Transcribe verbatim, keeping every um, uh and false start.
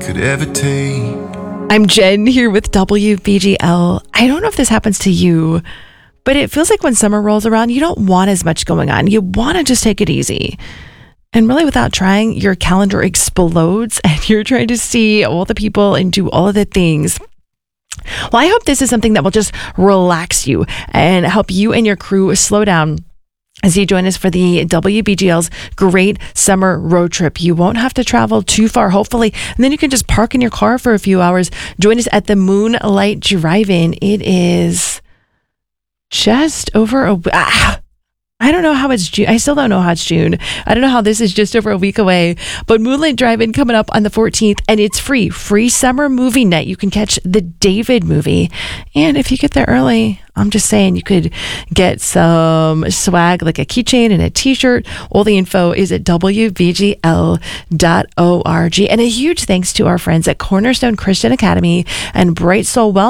could ever take. I'm Jen here with W B G L. I don't know if this happens to you, but it feels like when summer rolls around, you don't want as much going on. You want to just take it easy. And really, without trying, your calendar explodes and you're trying to see all the people and do all of the things. Well, I hope this is something that will just relax you and help you and your crew slow down as you join us for the W B G L's great summer road trip. You won't have to travel too far, hopefully, and then you can just park in your car for a few hours. Join us at the Moonlight Drive-In. It is just over a... Ah, I don't know how it's June. I still don't know how it's June. I don't know how this is just over a week away. But Moonlight Drive-In coming up on the fourteenth, and it's free. Free summer movie night. You can catch the David movie. And if you get there early, I'm just saying you could get some swag like a keychain and a t-shirt. All the info is at W B G L dot org. And a huge thanks to our friends at Cornerstone Christian Academy and Bright Soul Wellness